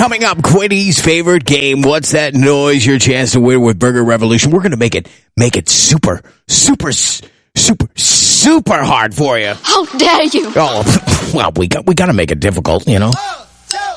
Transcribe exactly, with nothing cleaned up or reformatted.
Coming up, Quinny's favorite game. What's that noise? Your chance to win with Burger Revolution. We're going to make it, make it super, super, super, super hard for you. How dare you? Oh, well, we got, we got to make it difficult, you know.